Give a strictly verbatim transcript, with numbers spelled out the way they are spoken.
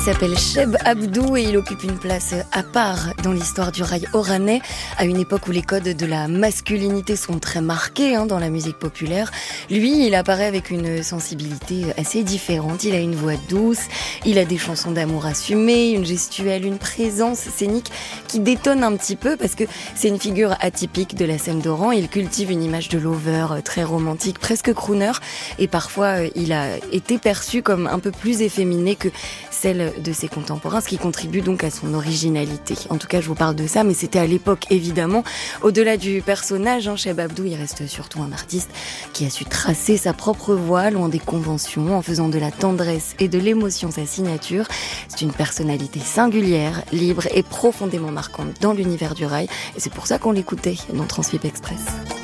Il s'appelle Cheb Abdou et il occupe une place à part dans l'histoire du rail oranais, à une époque où les codes de la masculinité sont très marqués hein, dans la musique populaire. Lui, il apparaît avec une sensibilité assez différente. Il a une voix douce, il a des chansons d'amour assumées, une gestuelle, une présence scénique qui détonne un petit peu parce que c'est une figure atypique de la scène d'Oran. Il cultive une image de lover très romantique, presque crooner, et parfois il a été perçu comme un peu plus efféminé que celle de ses contemporains, ce qui contribue donc à son originalité. En tout cas, je vous parle de ça, mais c'était à l'époque, évidemment. Au-delà du personnage, hein, Cheb Abdou, il reste surtout un artiste qui a su tracer sa propre voie, loin des conventions, en faisant de la tendresse et de l'émotion sa signature. C'est une personnalité singulière, libre et profondément marquante dans l'univers du rail. Et c'est pour ça qu'on l'écoutait dans Transfip Express.